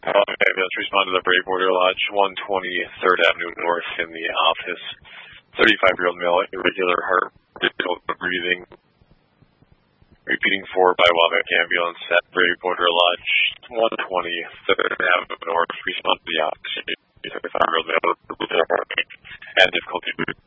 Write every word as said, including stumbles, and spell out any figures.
Um, ambulance respond to the Braeborder Lodge, one twenty-third Avenue North in the office. thirty-five-year-old male, irregular heart, difficult breathing. Repeating for by Waback ambulance at Braeborder Lodge, one twenty-third Avenue North. Respond to the office. thirty-five-year-old male, irregular heart and difficulty breathing.